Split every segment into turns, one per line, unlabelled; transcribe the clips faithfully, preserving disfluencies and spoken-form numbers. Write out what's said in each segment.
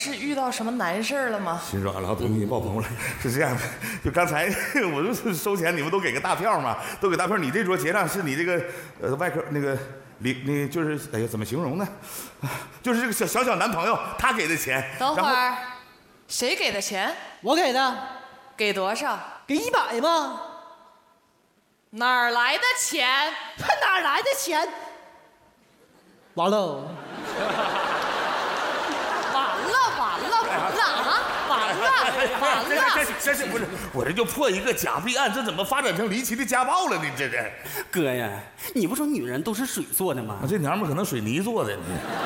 是遇到什么难事了吗？
心软了，东西爆棚了。是这样的，就刚才我就是收钱，你们都给个大票嘛，都给大票。你这桌结账是你这个呃外科那个李那就是哎呀怎么形容呢？就是这个小小小男朋友他给的钱。
等会儿，谁给的钱？
我给的。
给多少？
给一百吗？
哪儿来的钱？
哪儿来的钱？完了。
完了完了啊！完了完了！
这这不是我这就破一个假币案，这怎么发展成离奇的家暴了呢？这这
哥呀，你不说女人都是水做的吗？
这娘们可能水泥做的。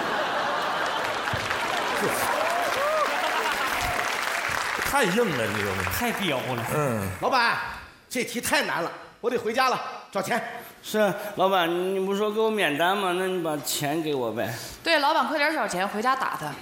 太硬了，你知道吗？
太彪了。
嗯，
老板，这题太难了，我得回家了，找钱。
是，老板，你不说给我免单吗？那你把钱给我呗。
对，老板，快点找钱，回家打他。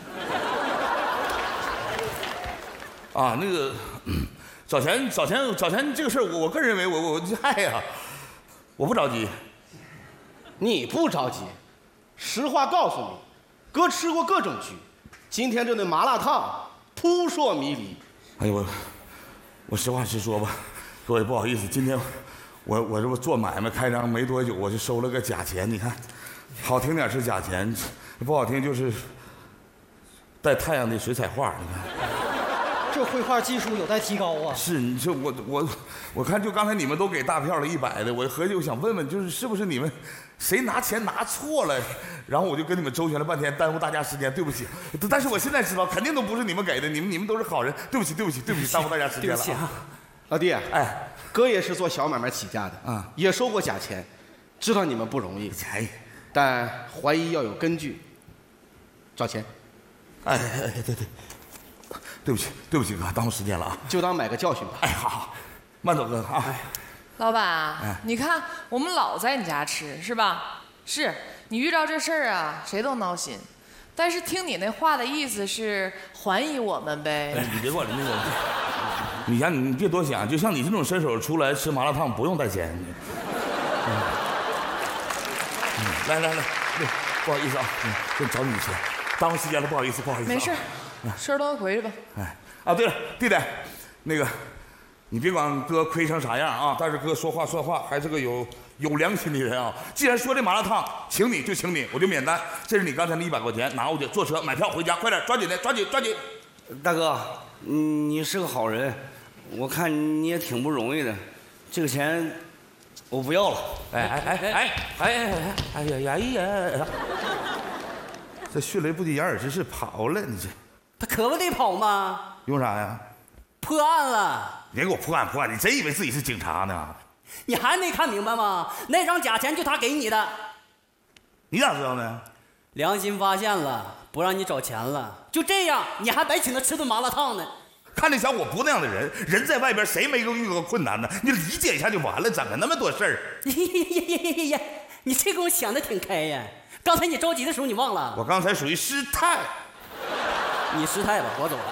啊，那个，嗯、找钱找钱找钱这个事儿，我我个人认为我我嗨呀，我不着急。
你不着急，实话告诉你，哥吃过各种局，今天这顿麻辣烫扑朔迷离。
哎呦我，我实话实说吧，各位不好意思，今天我我这不做买卖开张没多久，我就收了个假钱，你看，好听点是假钱，不好听就是带太阳的水彩画，你看。
这绘画技术有待提高啊！
是，你这我我我看就刚才你们都给大票了一百的，我合计我想问问，就是是不是你们谁拿钱拿错了，然后我就跟你们周旋了半天，耽误大家时间，对不起。但是我现在知道，肯定都不是你们给的，你们你们都是好人，对不起对不起对不起，耽误大家时间了。
对不起啊，
老弟，
哎，
哥也是做小买卖起家的
啊，
也收过假钱，知道你们不容易，
哎，
但怀疑要有根据，找钱。
哎哎哎，对对。对不起，对不起哥，耽误时间了啊！
就当买个教训吧。
哎，好，好，慢走哥啊！
老板，哎、你看我们老在你家吃是吧？是你遇到这事儿啊，谁都闹心。但是听你那话的意思是怀疑我们呗？
哎，你别管了，那个，你呀，你别多想，就像你这种身手出来吃麻辣烫不用带钱。嗯嗯、来来来，不好意思啊，嗯，给你找你钱，耽误时间了，不好意思，不好意思、啊。
没事。吃东西回去吧。
哎，啊，对了，弟弟，那个，你别管哥亏成啥样啊，但是哥说话算话，还是个有有良心的人啊。既然说这麻辣烫，请你就请你，我就免单。这是你刚才那一百块钱，拿过去，坐车买票回家，快点，抓紧的，抓紧，抓紧。
大哥，你是个好人，我看你也挺不容易的，这个钱我不要了。
哎哎哎哎哎哎哎哎呀呀呀！这迅雷不及掩耳之势跑了，你这。
他可不得跑吗？
用啥呀？
破案了！
别给我破案破案！你真以为自己是警察呢？
你还没看明白吗？那张假钱就他给你的。
你咋知道呢？
良心发现了，不让你找钱了。就这样，你还白请他吃顿麻辣烫呢。
看这小伙不那样的人，人在外边谁没有遇过困难呢？你理解一下就完了，怎么那么多事儿？
呀，你这给我想的挺开呀！刚才你着急的时候，你忘了？
我刚才属于失态。
你失态吧，我走了。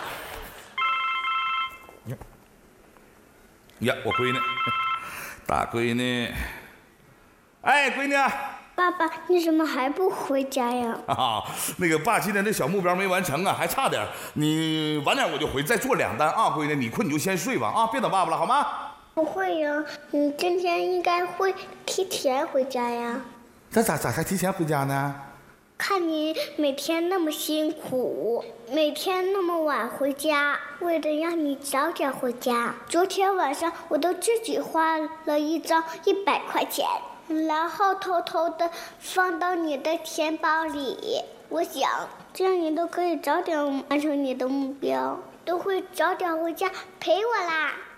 呀，我闺女，大闺女，哎，闺女，
爸爸，你怎么还不回家呀？
啊，那个爸今天这小目标没完成啊，还差点，你晚点我就回，再做两单啊，闺女，你困你就先睡吧啊，别等爸爸了好吗？
不会呀，你今天应该会提前回家呀。
这咋咋还提前回家呢？
看你每天那么辛苦，每天那么晚回家，为了让你早点回家。昨天晚上我都自己花了一张一百块钱，然后偷偷的放到你的钱包里。我想这样你都可以早点完成你的目标，都会早点回家陪我啦。